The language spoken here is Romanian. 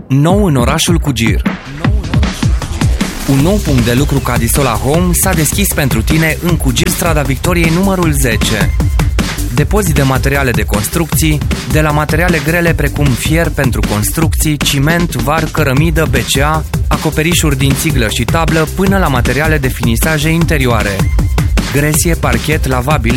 Nou în orașul Cugir. Un nou punct de lucru Cadisola Home s-a deschis pentru tine în Cugir, strada Victoriei numărul 10. Depozit de materiale de construcții, de la materiale grele precum fier pentru construcții, ciment, var, cărămidă, BCA, acoperișuri din țiglă și tablă, până la materiale de finisaje interioare. Gresie, parchet, lavabile,